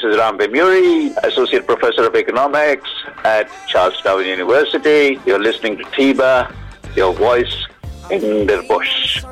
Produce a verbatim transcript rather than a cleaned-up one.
is Rambe Muri, Associate Professor of Economics at Charles Darwin University. You're listening to Tiba, your voice in the bush.